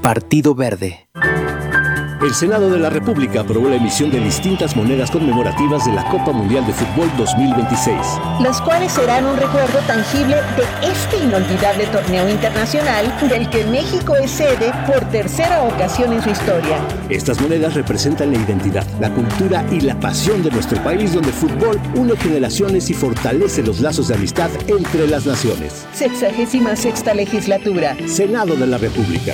Partido Verde. El Senado de la República aprobó la emisión de distintas monedas conmemorativas de la Copa Mundial de Fútbol 2026. Las cuales serán un recuerdo tangible de este inolvidable torneo internacional del que México es sede por tercera ocasión en su historia. Estas monedas representan la identidad, la cultura y la pasión de nuestro país, donde el fútbol une generaciones y fortalece los lazos de amistad entre las naciones. 66ª legislatura. Senado de la República.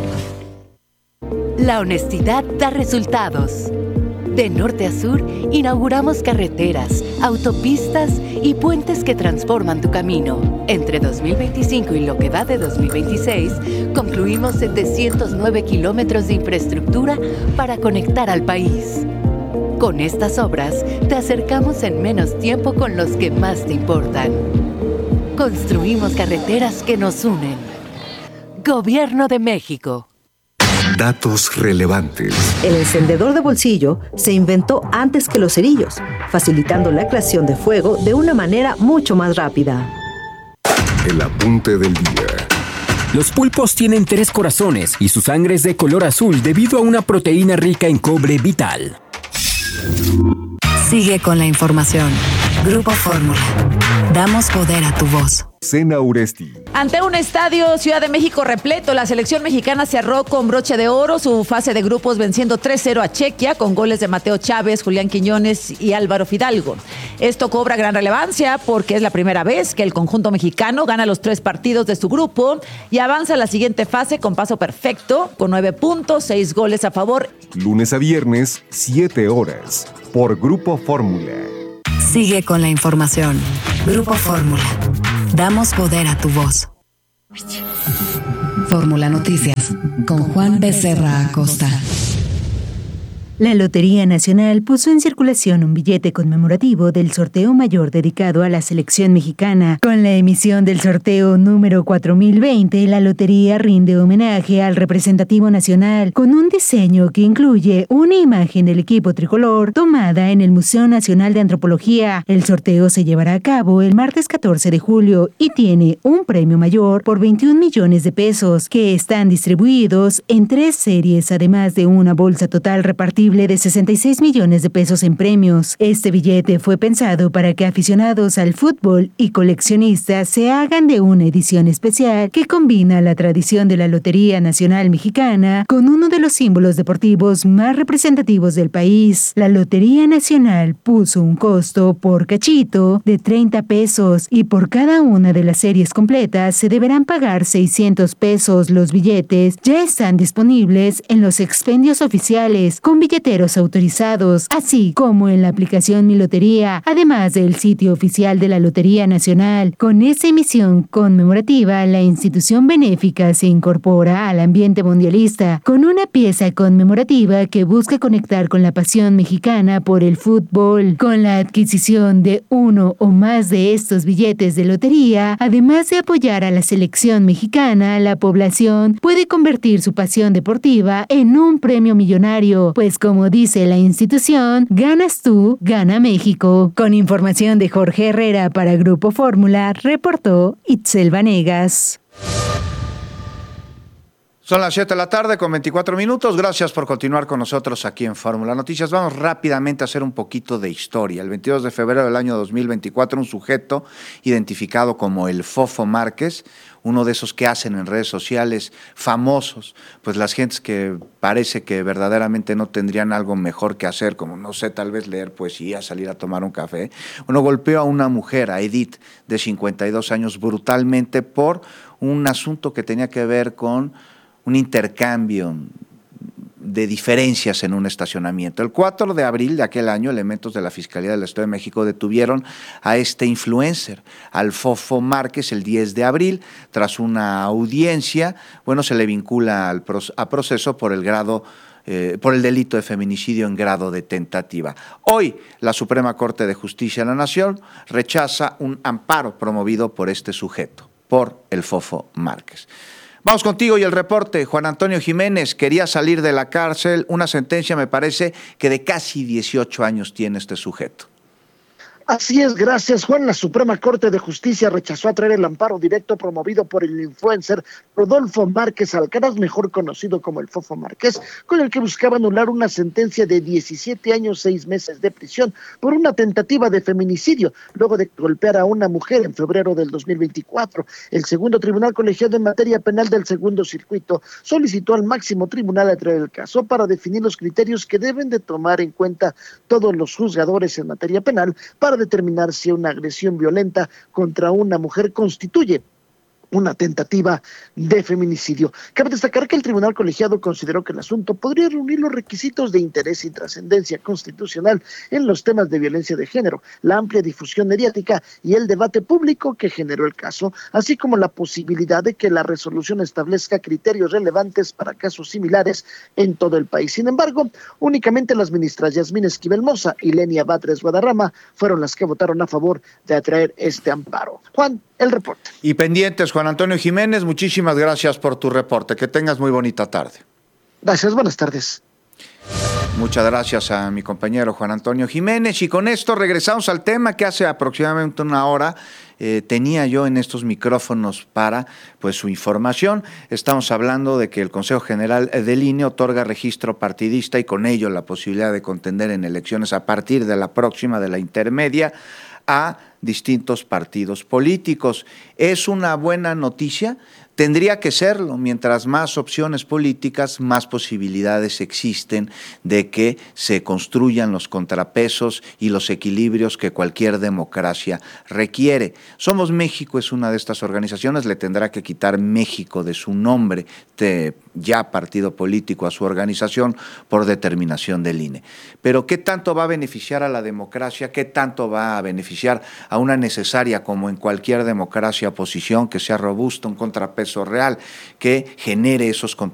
La honestidad da resultados. De norte a sur, inauguramos carreteras, autopistas y puentes que transforman tu camino. Entre 2025 y lo que va de 2026, concluimos 709 kilómetros de infraestructura para conectar al país. Con estas obras, te acercamos en menos tiempo con los que más te importan. Construimos carreteras que nos unen. Gobierno de México. Datos relevantes. El encendedor de bolsillo se inventó antes que los cerillos, facilitando la creación de fuego de una manera mucho más rápida. El apunte del día. Los pulpos tienen 3 corazones y su sangre es de color azul debido a una proteína rica en cobre vital. Sigue con la información. Grupo Fórmula. Damos poder a tu voz. Cena Uresti. Ante un estadio Ciudad de México repleto, la selección mexicana cerró con broche de oro su fase de grupos venciendo 3-0 a Chequia con goles de Mateo Chávez, Julián Quiñones y Álvaro Fidalgo. Esto cobra gran relevancia porque es la primera vez que el conjunto mexicano gana los 3 partidos de su grupo y avanza a la siguiente fase con paso perfecto, con 9 puntos, 6 goles a favor. Lunes a viernes, 7 horas, por Grupo Fórmula. Sigue con la información. Grupo Fórmula. Damos poder a tu voz. Fórmula Noticias con Juan Becerra Acosta. La Lotería Nacional puso en circulación un billete conmemorativo del sorteo mayor dedicado a la selección mexicana. Con la emisión del sorteo número 4020, la lotería rinde homenaje al representativo nacional con un diseño que incluye una imagen del equipo tricolor tomada en el Museo Nacional de Antropología. El sorteo se llevará a cabo el martes 14 de julio y tiene un premio mayor por 21 millones de pesos que están distribuidos en 3 series, además de una bolsa total repartible de 66 millones de pesos en premios. Este billete fue pensado para que aficionados al fútbol y coleccionistas se hagan de una edición especial que combina la tradición de la Lotería Nacional Mexicana con uno de los símbolos deportivos más representativos del país. La Lotería Nacional puso un costo por cachito de 30 pesos y por cada una de las series completas se deberán pagar 600 pesos. Los billetes ya están disponibles en los expendios oficiales con billeteros autorizados, así como en la aplicación Mi Lotería, además del sitio oficial de la Lotería Nacional. Con esta emisión conmemorativa, la institución benéfica se incorpora al ambiente mundialista con una pieza conmemorativa que busca conectar con la pasión mexicana por el fútbol. Con la adquisición de uno o más de estos billetes de lotería, además de apoyar a la selección mexicana, la población puede convertir su pasión deportiva en un premio millonario, pues como dice la institución, ganas tú, gana México. Con información de Jorge Herrera para Grupo Fórmula, reportó Itzel Vanegas. Son las 7 de la tarde con 24 minutos. Gracias por continuar con nosotros aquí en Fórmula Noticias. Vamos rápidamente a hacer un poquito de historia. El 22 de febrero del año 2024, un sujeto identificado como el Fofo Márquez, uno de esos que hacen en redes sociales famosos, pues las gentes que parece que verdaderamente no tendrían algo mejor que hacer, como no sé, tal vez leer poesía, salir a tomar un café. Uno golpeó a una mujer, a Edith, de 52 años, brutalmente por un asunto que tenía que ver con un intercambio de diferencias en un estacionamiento. El 4 de abril de aquel año, elementos de la Fiscalía del Estado de México detuvieron a este influencer, al Fofo Márquez, el 10 de abril, tras una audiencia. Bueno, se le vincula a proceso por el delito de feminicidio en grado de tentativa. Hoy, la Suprema Corte de Justicia de la Nación rechaza un amparo promovido por este sujeto, por el Fofo Márquez. Vamos contigo y el reporte. Juan Antonio Jiménez quería salir de la cárcel. Una sentencia, me parece, que de casi 18 años tiene este sujeto. Así es, gracias Juan. La Suprema Corte de Justicia rechazó atraer el amparo directo promovido por el influencer Rodolfo Márquez Alcaraz, mejor conocido como el Fofo Márquez, con el que buscaba anular una sentencia de 17 años, 6 meses de prisión por una tentativa de feminicidio, luego de golpear a una mujer en febrero del 2024. El segundo tribunal colegiado en materia penal del segundo circuito solicitó al máximo tribunal atraer el caso para definir los criterios que deben de tomar en cuenta todos los juzgadores en materia penal para determinar si una agresión violenta contra una mujer constituye una tentativa de feminicidio. Cabe destacar que el tribunal colegiado consideró que el asunto podría reunir los requisitos de interés y trascendencia constitucional en los temas de violencia de género, la amplia difusión mediática y el debate público que generó el caso, así como la posibilidad de que la resolución establezca criterios relevantes para casos similares en todo el país. Sin embargo, únicamente las ministras Yasmín Esquivel Moza y Lenia Batres Guadarrama fueron las que votaron a favor de atraer este amparo. Juan, el reporte. Y pendientes, Juan Antonio Jiménez, muchísimas gracias por tu reporte. Que tengas muy bonita tarde. Gracias, buenas tardes. Muchas gracias a mi compañero Juan Antonio Jiménez. Y con esto regresamos al tema que hace aproximadamente una hora tenía yo en estos micrófonos para su información. Estamos hablando de que el Consejo General del INE otorga registro partidista y con ello la posibilidad de contender en elecciones a partir de la próxima, de la intermedia, a distintos partidos políticos. ¿Es una buena noticia? Tendría que serlo. Mientras más opciones políticas, más posibilidades existen de que se construyan los contrapesos y los equilibrios que cualquier democracia requiere. Somos México es una de estas organizaciones, le tendrá que quitar México de su nombre, ya partido político, a su organización por determinación del INE. Pero ¿qué tanto va a beneficiar a la democracia? ¿Qué tanto va a beneficiar a una necesaria, como en cualquier democracia, oposición que sea robusta, un contrapeso real, que genere esos contrapesos